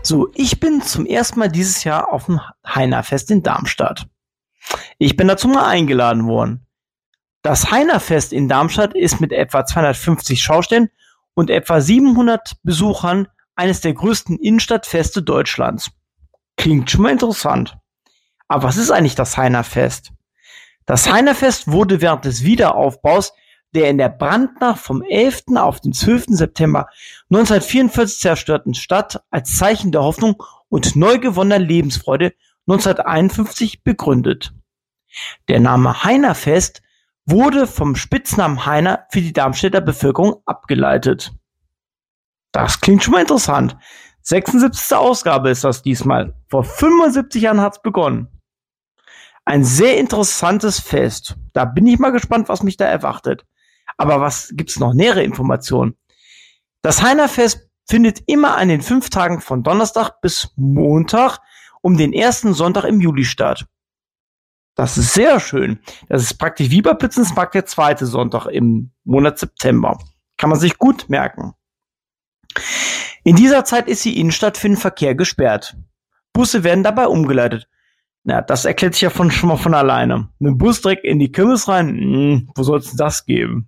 So, ich bin zum ersten Mal dieses Jahr auf dem Heinerfest in Darmstadt. Ich bin dazu mal eingeladen worden. Das Heinerfest in Darmstadt ist mit etwa 250 Schaustellern und etwa 700 Besuchern eines der größten Innenstadtfeste Deutschlands. Klingt schon mal interessant. Aber was ist eigentlich das Heinerfest? Das Heinerfest wurde während des Wiederaufbaus der in der Brandnacht vom 11. auf den 12. September 1944 zerstörten Stadt als Zeichen der Hoffnung und neu gewonnener Lebensfreude 1951 begründet. Der Name Heinerfest wurde vom Spitznamen Heiner für die Darmstädter Bevölkerung abgeleitet. Das klingt schon mal interessant. 76. Ausgabe ist das diesmal. Vor 75 Jahren hat's begonnen. Ein sehr interessantes Fest. Da bin ich mal gespannt, was mich da erwartet. Aber was gibt's noch nähere Informationen? Das Heinerfest findet immer an den 5 Tagen von Donnerstag bis Montag um den ersten Sonntag im Juli statt. Das ist sehr schön. Das ist praktisch wie bei Pitzensmarkt der zweite Sonntag im Monat September. Kann man sich gut merken. In dieser Zeit ist die Innenstadt für den Verkehr gesperrt. Busse werden dabei umgeleitet. Na, das erklärt sich ja schon mal von alleine. Mit dem Bus direkt in die Kirmes rein? Wo soll es das geben?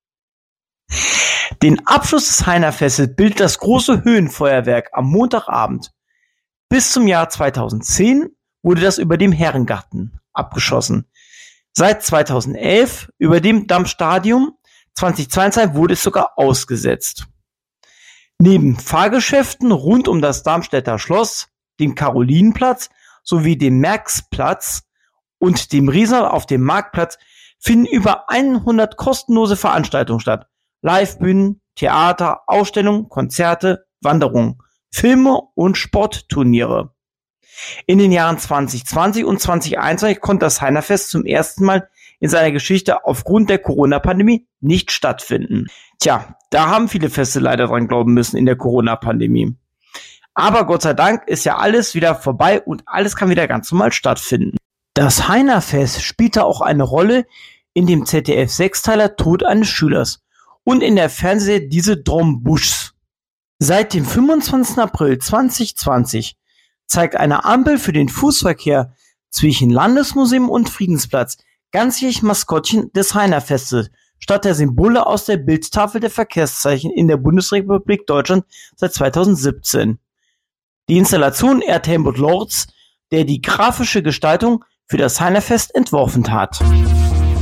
Den Abschluss des Heinerfestes bildet das große Höhenfeuerwerk am Montagabend. Bis zum Jahr 2010 wurde das über dem Herrengarten abgeschossen. Seit 2011 über dem Dammstadion. 2022 wurde es sogar ausgesetzt. Neben Fahrgeschäften rund um das Darmstädter Schloss, dem Karolinenplatz sowie dem Märksplatz und dem Riesenrad auf dem Marktplatz finden über 100 kostenlose Veranstaltungen statt. Livebühnen, Theater, Ausstellungen, Konzerte, Wanderungen, Filme und Sportturniere. In den Jahren 2020 und 2021 konnte das Heinerfest zum ersten Mal in seiner Geschichte aufgrund der Corona-Pandemie nicht stattfinden. Tja, da haben viele Feste leider dran glauben müssen in der Corona-Pandemie. Aber Gott sei Dank ist ja alles wieder vorbei und alles kann wieder ganz normal stattfinden. Das Heinerfest spielte auch eine Rolle in dem ZDF-Sechsteiler Tod eines Schülers und in der Fernsehserie Diese Drombuschs. Seit dem 25. April 2020 zeigt eine Ampel für den Fußverkehr zwischen Landesmuseum und Friedensplatz ganzjährig Maskottchen des Heinerfestes statt der Symbole aus der Bildtafel der Verkehrszeichen in der Bundesrepublik Deutschland seit 2017. Die Installation ehrt Helmut Lorz, der die grafische Gestaltung für das Heinerfest entworfen hat.